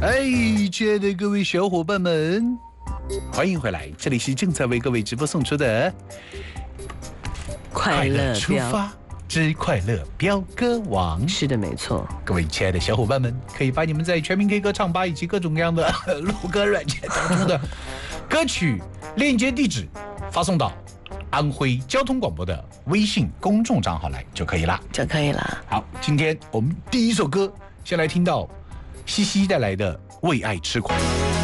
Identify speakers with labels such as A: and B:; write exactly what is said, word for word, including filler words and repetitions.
A: 哎，亲爱的各位小伙伴们，欢迎回来！这里是正在为各位直播送出的
B: 快乐
A: 出发之快乐飙歌王。
B: 是的，没错。
A: 各位亲爱的小伙伴们，可以把你们在全民 K 歌唱吧以及各种各样的录歌软件当中的歌曲链接地址发送到安徽交通广播的微信公众账号来就可以了，
B: 就可以了。
A: 好，今天我们第一首歌先来听到西西带来的《为爱痴狂》。